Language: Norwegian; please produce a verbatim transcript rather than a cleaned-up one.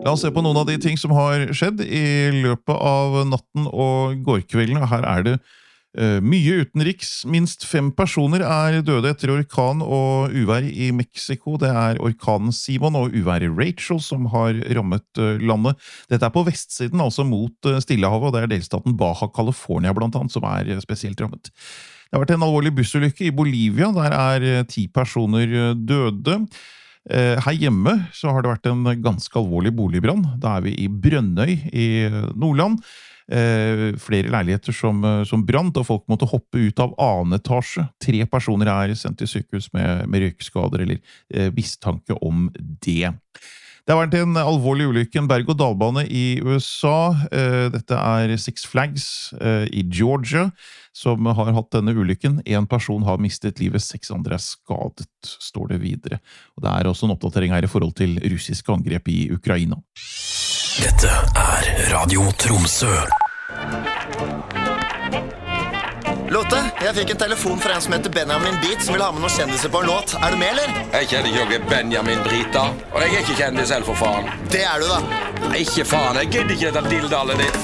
La oss se på noen av de ting som har skjedd i løpet av natten og gårkvelden. Her er det uh, mye utenriks. Minst fem personer er døde etter orkan og uvær i Mexico. Det er orkanen Simon og uværet Rachel som har rammet uh, landet. Dette er på vestsiden, altså mot uh, Stillehavet, og det er delstaten Baja California blant annet som er uh, spesielt rammet. Det har vært en alvorlig bussulykke i Bolivia. Der er uh, ti personer uh, døde. Her hjemme så har det vært en ganske alvorlig boligbrann. Da er vi i Brønnøy i Nordland. Eh, flere leiligheter som, som brant, og folk måtte hoppe ut av annen etasje. Tre personer er sendt til sykehus med, med røykskader eller eh, mistanke om det. Det har vært en alvorlig ulykke, en berg-og-dalbane i U S A. Eh, dette er Six Flags eh, i Georgia, som har hatt denne ulykken. En person har mistet livet, seks andre er skadet, står det videre. Og det er også en oppdatering her i forhold til russiske angrep i Ukraina. Dette er Radio Tromsø. Lotte, jeg fikk en telefon fra en som heter Benjamin Beat, som vil ha med noen kjendiser på en låt. Er du med, eller? Jeg kjenner ikke noen Benjamin Brita, og jeg er ikke kjendis selv for faen. Det er du da. Ikke faen, jeg gidder ikke dette dildalet ditt.